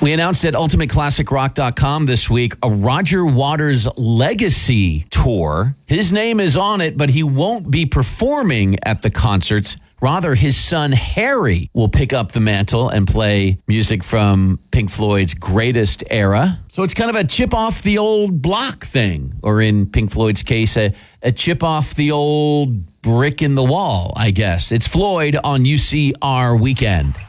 We announced at ultimateclassicrock.com this week a Roger Waters Legacy Tour. His name is on it, but he won't be performing at the concerts. Rather, his son Harry will pick up the mantle and play music from Pink Floyd's greatest era. So it's kind of a chip off the old block thing, or in Pink Floyd's case, a chip off the old brick in the wall, I guess. It's Floyd on UCR Weekend.